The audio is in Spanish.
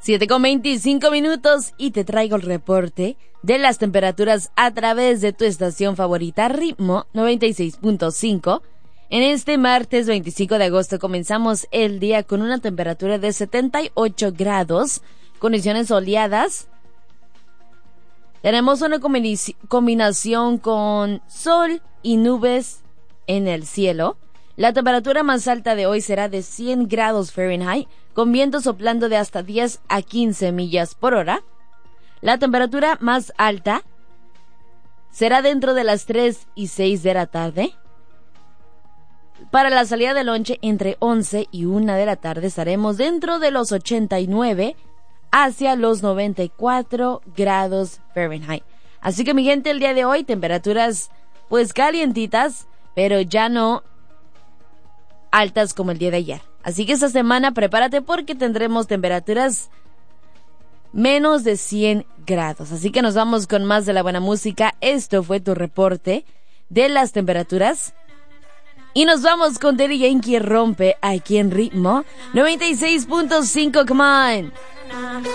7:25 y te traigo el reporte de las temperaturas a través de tu estación favorita Ritmo 96.5. En este martes 25 de agosto comenzamos el día con una temperatura de 78 grados, condiciones soleadas. Tenemos una combinación con sol y nubes en el cielo. La temperatura más alta de hoy será de 100 grados Fahrenheit, con viento soplando de hasta 10 a 15 millas por hora. La temperatura más alta será dentro de las 3 y 6 de la tarde. Para la salida de lonche entre 11 y 1 de la tarde estaremos dentro de los 89 hacia los 94 grados Fahrenheit. Así que mi gente, el día de hoy temperaturas pues calientitas, pero ya no altas como el día de ayer. Así que esta semana prepárate porque tendremos temperaturas menos de 100 grados. Así que nos vamos con más de la buena música. Esto fue tu reporte de las temperaturas. Y nos vamos con Daddy Yankee Rompe aquí en Ritmo 96.5. Come on.